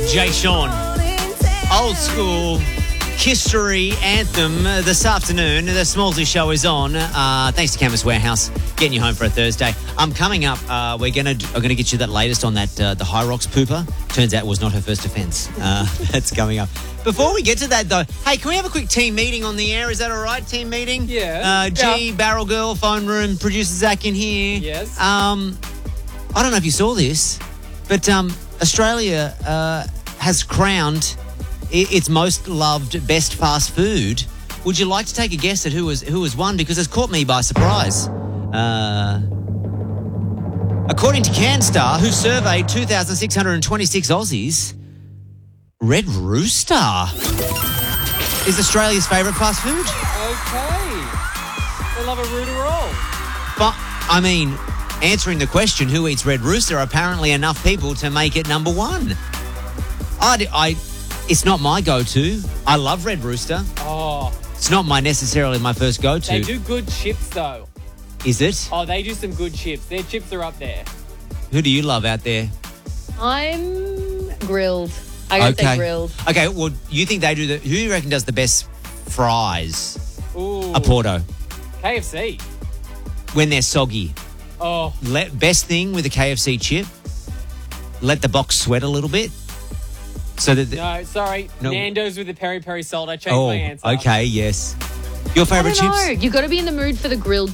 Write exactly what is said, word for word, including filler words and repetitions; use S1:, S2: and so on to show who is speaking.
S1: Jay Sean. Old school history anthem uh, this afternoon. The Smallsy Show is on. Uh, thanks to Canvas Warehouse, getting you home for a Thursday. Um, coming up, uh, we're gonna are gonna get you that latest on that uh, the High Rocks pooper. Turns out it was not her first offence. Uh, that's coming up. Before we get to that, though, hey, can we have a quick team meeting on the air? Is that all right? Team meeting.
S2: Yeah.
S1: Uh, G,
S2: Yeah.
S1: Barrel Girl, phone room, producer Zach in here.
S2: Yes.
S1: Um, I don't know if you saw this, but um, Australia uh, has crowned i- its most loved best fast food. Would you like to take a guess at who was who was won? Because it's caught me by surprise. Uh, according to CanStar, who surveyed two thousand six hundred twenty-six Aussies, Red Rooster is Australia's favourite fast food.
S2: Okay. They love a rooter roll.
S1: But, I mean, answering the question, who eats Red Rooster, apparently enough people to make it number one. I, I, it's not my go-to. I love Red Rooster.
S2: Oh,
S1: It's not my necessarily my first go-to.
S2: they do good chips, though.
S1: Is it?
S2: Oh, they do some good chips. Their chips are up there.
S1: Who do you love out there?
S3: I'm grilled. I gotta say grilled.
S1: Okay, well, you think they do the... Who do you reckon does the best fries?
S2: Ooh.
S1: A Porto.
S2: K F C.
S1: When they're soggy.
S2: Oh,
S1: Let, best thing with a K F C chip, let the box sweat a little bit. So that... The,
S2: no, sorry.
S1: No.
S2: Nando's with the peri-peri salt. I changed
S1: oh,
S2: my answer.
S1: okay, yes. Your
S3: I
S1: favourite
S3: don't know.
S1: chips?
S3: You got to be in the mood for the grilled